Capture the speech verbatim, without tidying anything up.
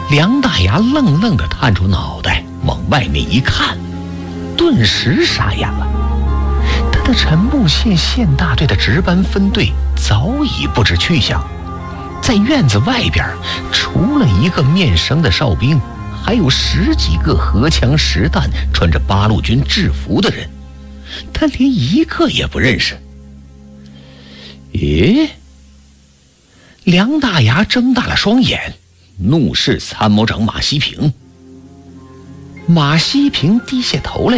梁大牙愣愣地探出脑袋往外面一看，顿时傻眼了。他的陈布县县大队的值班分队早已不知去向，在院子外边，除了一个面生的哨兵，还有十几个荷枪实弹、穿着八路军制服的人，他连一个也不认识。咦？梁大牙睁大了双眼，怒视参谋长马西平。马西平低下头来